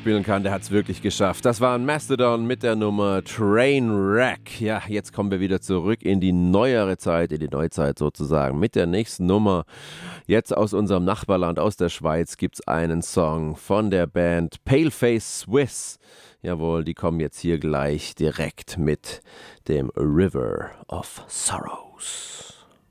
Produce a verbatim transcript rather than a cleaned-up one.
spielen kann, der hat es wirklich geschafft. Das war ein Mastodon mit der Nummer Trainwreck. Ja, jetzt kommen wir wieder zurück in die neuere Zeit, in die Neuzeit sozusagen. Mit der nächsten Nummer, jetzt aus unserem Nachbarland, aus der Schweiz, gibt es einen Song von der Band Paleface Swiss. Jawohl, die kommen jetzt hier gleich direkt mit dem River of Sorrows.